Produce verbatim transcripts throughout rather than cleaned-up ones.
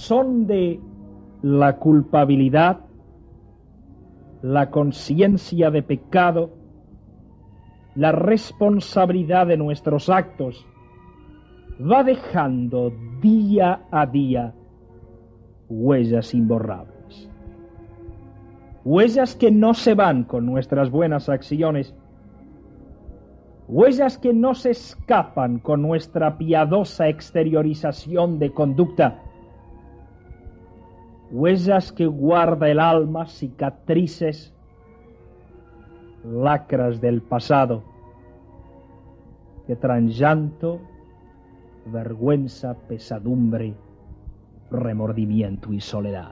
son de la culpabilidad, la conciencia de pecado, la responsabilidad de nuestros actos, va dejando día a día huellas imborrables. Huellas que no se van con nuestras buenas acciones, huellas que no se escapan con nuestra piadosa exteriorización de conducta, huellas que guarda el alma, cicatrices, lacras del pasado, que traen llanto, vergüenza, pesadumbre, remordimiento y soledad.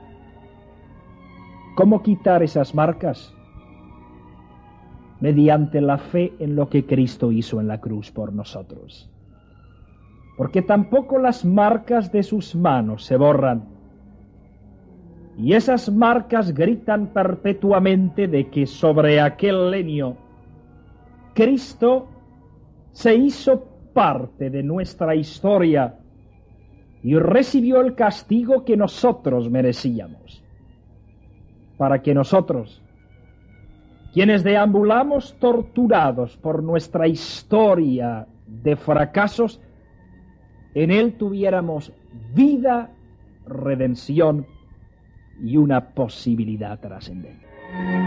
¿Cómo quitar esas marcas? Mediante la fe en lo que Cristo hizo en la cruz por nosotros. Porque tampoco las marcas de sus manos se borran. Y esas marcas gritan perpetuamente de que sobre aquel leño Cristo se hizo parte de nuestra historia y recibió el castigo que nosotros merecíamos, para que nosotros, quienes deambulamos torturados por nuestra historia de fracasos, en Él tuviéramos vida, redención y una posibilidad trascendente.